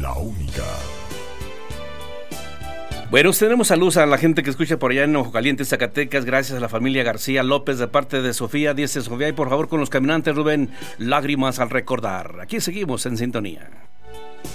la única. Bueno, tenemos saludos a la gente que escucha por allá en Ojo Caliente, Zacatecas. Gracias a la familia García López de parte de Sofía. Dice Sofía, y por favor con los caminantes, Rubén, lágrimas al recordar. Aquí seguimos en sintonía.